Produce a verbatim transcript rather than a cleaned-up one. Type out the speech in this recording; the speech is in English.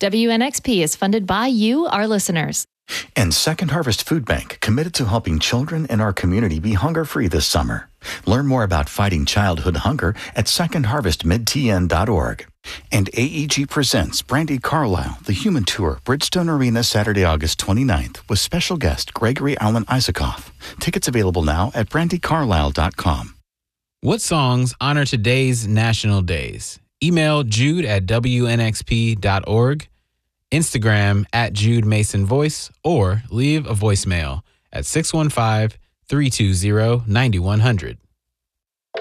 W N X P is funded by you, our listeners. And Second Harvest Food Bank, committed to helping children in our community be hunger-free this summer. Learn more about fighting childhood hunger at second harvest mid t n dot org. And A E G presents Brandi Carlile, The Human Tour, Bridgestone Arena, Saturday, August twenty-ninth, with special guest Gregory Alan Isaacoff. Tickets available now at brandi carlile dot com. What songs honor today's national days? Email Jude at w n x p dot org, Instagram at Jude Mason Voice, or leave a voicemail at six one five, three two zero, nine one zero zero.